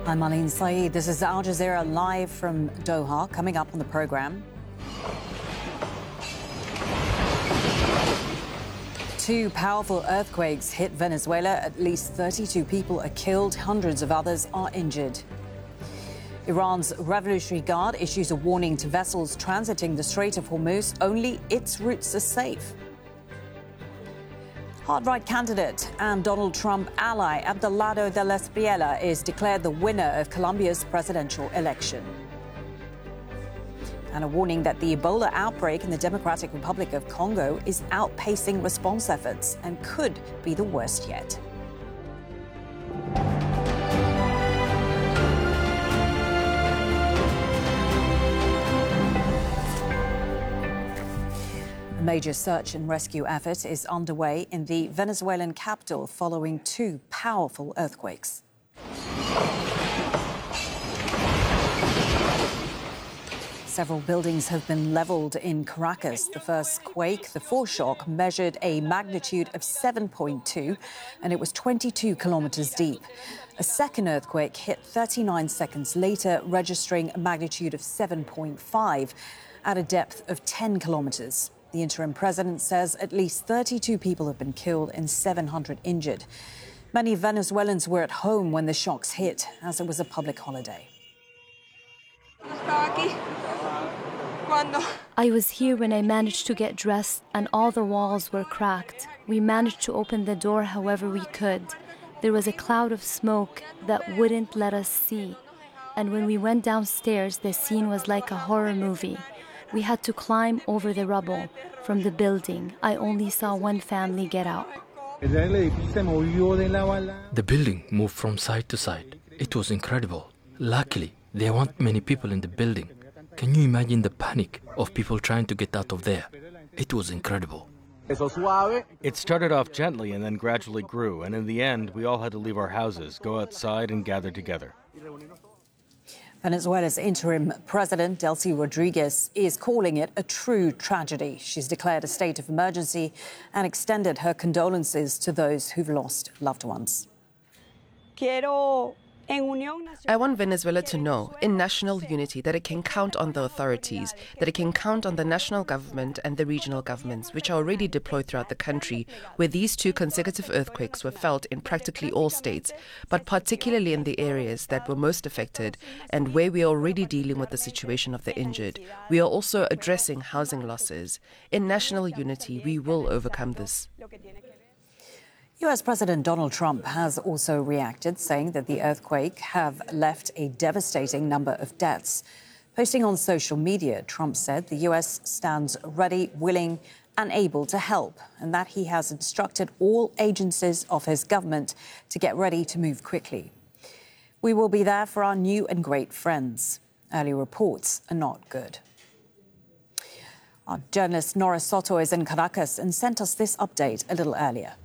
I'm Marlene Saeed. This is Al Jazeera live from Doha. Coming up on the program, two powerful earthquakes hit Venezuela. At least 32 people are killed. Hundreds of others are injured. Iran's Revolutionary Guard issues a warning to vessels transiting the Strait of Hormuz. Only its routes are safe. Hard-right candidate and Donald Trump ally Abelardo del Espriella is declared the winner of Colombia's presidential election. And a warning that the Ebola outbreak in the Democratic Republic of Congo is outpacing response efforts and could be the worst yet. A major search and rescue effort is underway in the Venezuelan capital following two powerful earthquakes. Several buildings have been leveled in Caracas. The first quake, the foreshock, measured a magnitude of 7.2, and it was 22 kilometers deep. A second earthquake hit 39 seconds later, registering a magnitude of 7.5 at a depth of 10 kilometers. The interim president says at least 32 people have been killed and 700 injured. Many Venezuelans were at home when the shocks hit, as it was a public holiday. I was here when I managed to get dressed and all the walls were cracked. We managed to open the door however we could. There was a cloud of smoke that wouldn't let us see. And when we went downstairs, the scene was like a horror movie. We had to climb over the rubble from the building. I only saw one family get out. The building moved from side to side. It was incredible. Luckily, there weren't many people in the building. Can you imagine the panic of people trying to get out of there? It was incredible. It started off gently and then gradually grew, and in the end, we all had to leave our houses, go outside and gather together. Venezuela's interim president, Delcy Rodriguez, is calling it a true tragedy. She's declared a state of emergency and extended her condolences to those who've lost loved ones. I want Venezuela to know, in national unity, that it can count on the authorities, that it can count on the national government and the regional governments, which are already deployed throughout the country, where these two consecutive earthquakes were felt in practically all states, but particularly in the areas that were most affected and where we are already dealing with the situation of the injured. We are also addressing housing losses. In national unity, we will overcome this. U.S. President Donald Trump has also reacted, saying that the earthquake have left a devastating number of deaths. Posting on social media, Trump said the U.S. stands ready, willing and able to help, and that he has instructed all agencies of his government to get ready to move quickly. We will be there for our new and great friends. Early reports are not good. Our journalist Nora Soto is in Caracas and sent us this update a little earlier.